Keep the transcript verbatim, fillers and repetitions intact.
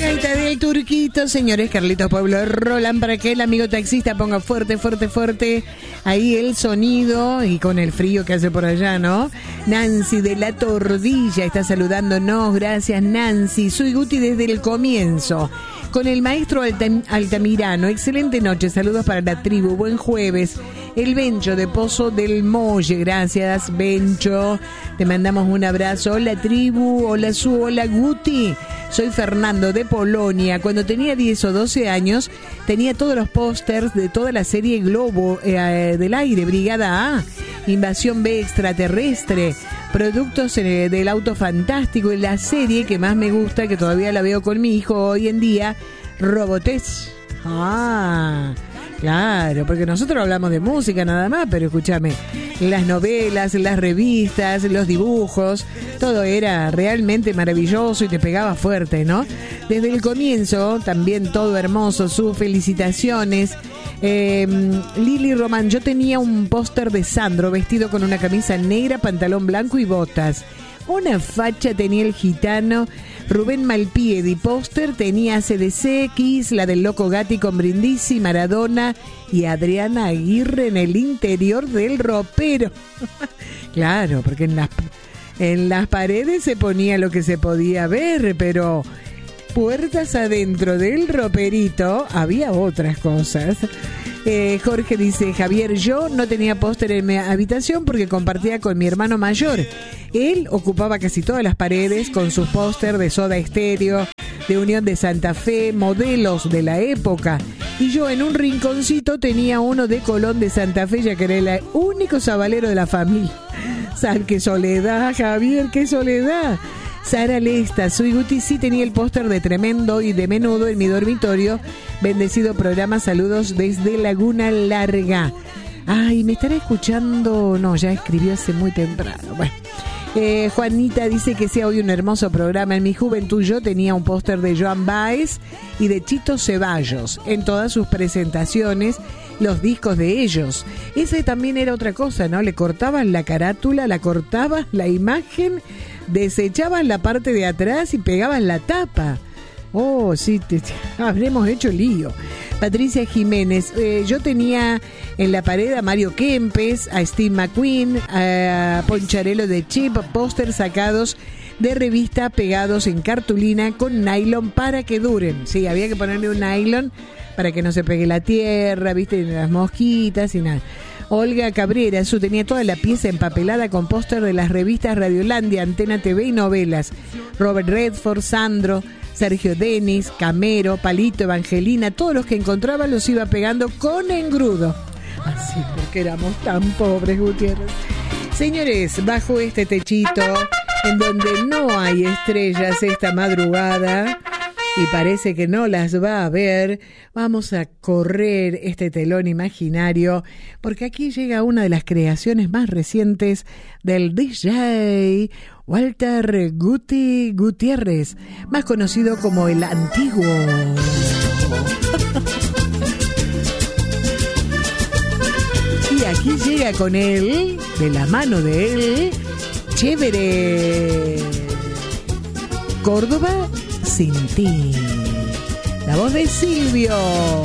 gaita del Turquito, señores. Carlitos Pueblo Roland, para que el amigo taxista ponga fuerte, fuerte, fuerte ahí el sonido, y con el frío que hace por allá, ¿no? Nancy de la Tordilla está saludándonos. Gracias, Nancy. Soy Guti desde el comienzo, con el maestro Altam- Altamirano. Excelente noche, saludos para la tribu, buen jueves. El Bencho de Pozo del Molle, gracias, Bencho. Te mandamos un abrazo. Hola, tribu, hola, Su, hola, Guti. Soy Fernando de Polonia. Cuando tenía diez o doce años, tenía todos los pósters de toda la serie Globo eh, del Aire, Brigada A, Invasión B Extraterrestre, Productos eh, del Auto Fantástico, y la serie que más me gusta, que todavía la veo con mi hijo hoy en día, Robotech. Ah, claro, porque nosotros hablamos de música nada más, pero escúchame, las novelas, las revistas, los dibujos, todo era realmente maravilloso y te pegaba fuerte, ¿no? Desde el comienzo, también todo hermoso, sus felicitaciones. Eh, Lili Román, yo tenía un póster de Sandro vestido con una camisa negra, pantalón blanco y botas. Una facha tenía el gitano. Rubén Malpiedi, póster tenía C D C X, la del Loco Gatti con Brindisi, Maradona y Adriana Aguirre en el interior del ropero. Claro, porque en las, en las paredes se ponía lo que se podía ver, pero puertas adentro del roperito había otras cosas. Eh, Jorge dice, Javier, yo no tenía póster en mi habitación porque compartía con mi hermano mayor. Él ocupaba casi todas las paredes con sus póster de Soda Estéreo, de Unión de Santa Fe, modelos de la época. Y yo en un rinconcito tenía uno de Colón de Santa Fe, ya que era el único sabalero de la familia. ¿Sabes qué soledad, Javier? ¡Qué soledad! Sara Lesta, soy Guti, sí tenía el póster de Tremendo y de Menudo en mi dormitorio. Bendecido programa, saludos desde Laguna Larga. Ay, ¿me estará escuchando? No, ya escribió hace muy temprano. Bueno, eh, Juanita dice que sea hoy un hermoso programa. En mi juventud yo tenía un póster de Joan Baez y de Chito Ceballos en todas sus presentaciones, los discos de ellos. Ese también era otra cosa, ¿no? Le cortaban la carátula, la cortaban la imagen, desechaban la parte de atrás y pegaban la tapa. Oh, sí, te, te, habremos hecho lío. Patricia Jiménez, eh, yo tenía en la pared a Mario Kempes, a Steve McQueen, a Poncharelo de Chip, pósters sacados de revista pegados en cartulina con nylon para que duren. Sí, había que ponerle un nylon para que no se pegue la tierra, viste, las mosquitas y nada. Olga Cabrera, su tenía toda la pieza empapelada con póster de las revistas Radiolandia, Antena T V y novelas. Robert Redford, Sandro, Sergio Denis, Camero, Palito, Evangelina, todos los que encontraba los iba pegando con engrudo. Así, porque éramos tan pobres, Gutiérrez. Señores, bajo este techito, en donde no hay estrellas esta madrugada, y parece que no las va a ver, vamos a correr este telón imaginario, porque aquí llega una de las creaciones más recientes del D J Walter Guti Gutiérrez, más conocido como el Antiguo. Y aquí llega con él, de la mano de él, Chévere. Córdoba sin ti. La voz de Silvio.